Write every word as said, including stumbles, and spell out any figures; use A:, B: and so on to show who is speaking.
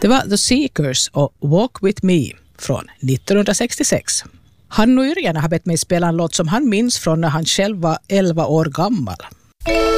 A: Det var The Seekers och Walk With Me från nittonhundrasextiosex. Hannu Yrjänä har bett mig spela en låt som han minns från när han själv var elva år gammal.